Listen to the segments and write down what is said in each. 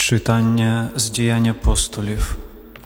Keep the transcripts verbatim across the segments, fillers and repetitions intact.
Читання з Діянь апостолів.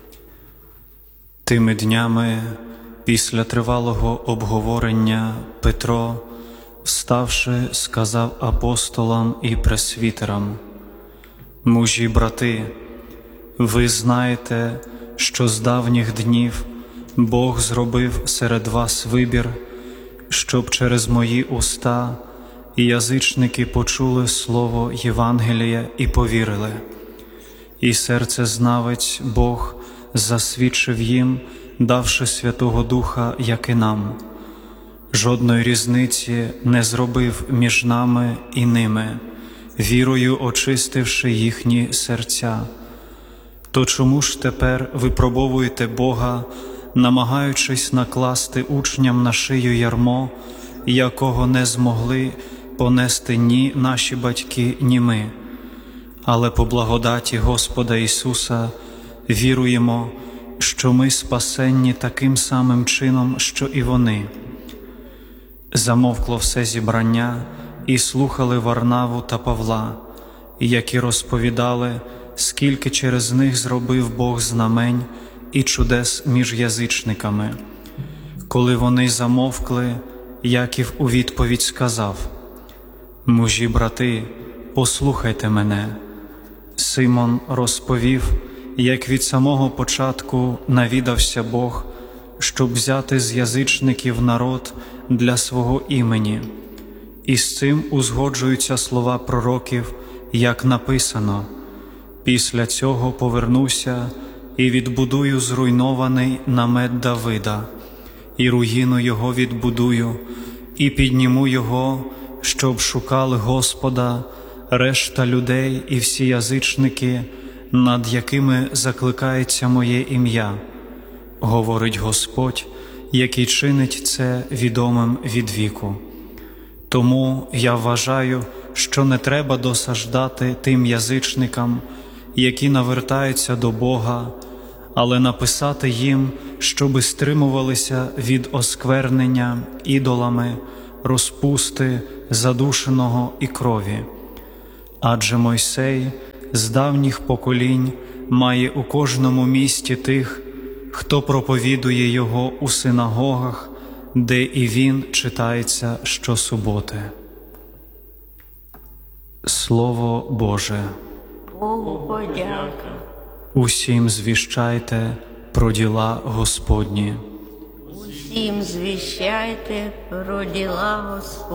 Тими днями, після тривалого обговорення, Петро, вставши, сказав апостолам і пресвітерам: «Мужі, брати, ви знаєте, що з давніх днів Бог зробив серед вас вибір, щоб через мої уста язичники почули слово Євангелія і повірили. І серцезнавець Бог засвідчив їм, давши Святого Духа, як і нам. Жодної різниці не зробив між нами і ними, вірою очистивши їхні серця. То чому ж тепер випробовуєте Бога, намагаючись накласти учням на шию ярмо, якого не змогли понести ні наші батьки, ні ми? Але по благодаті Господа Ісуса віруємо, що ми спасенні таким самим чином, що і вони». Замовкло все зібрання, і слухали Варнаву та Павла, які розповідали, скільки через них зробив Бог знамень і чудес між язичниками. Коли вони замовкли, Яків у відповідь сказав: «Мужі, брати, послухайте мене». Симон розповів, як від самого початку навідався Бог, щоб взяти з язичників народ для свого імені. І з цим узгоджуються слова пророків, як написано: «Після цього повернуся і відбудую зруйнований намет Давида, і руїну його відбудую, і підніму його, щоб шукали Господа решта людей і всі язичники, над якими закликається моє ім'я, говорить Господь, який чинить це відомим від віку. Тому я вважаю, що не треба досаждати тим язичникам, які навертаються до Бога, але написати їм, щоби стримувалися від осквернення ідолами, розпусти, задушеного і крові. Адже Мойсей з давніх поколінь має у кожному місті тих, хто проповідує його у синагогах, де і він читається щосуботи». Слово Боже. Богу подяка. Усім звіщайте про діла Господні. Усім звіщайте про діла Господні.